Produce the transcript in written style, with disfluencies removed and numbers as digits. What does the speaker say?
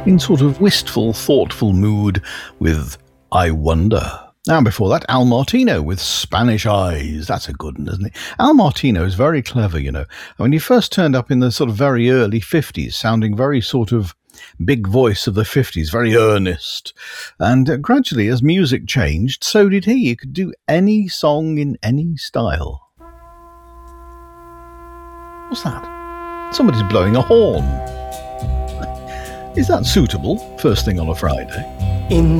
in sort of wistful, thoughtful mood with I Wonder. Now, before that, Al Martino with Spanish Eyes. That's a good one, isn't it? Al Martino is very clever, you know. I mean, he first turned up in the sort of very early 50s, sounding very sort of big voice of the 50s, very earnest. And gradually, as music changed, so did he. He could do any song in any style. What's that? Somebody's blowing a horn. Is that suitable, first thing on a Friday? In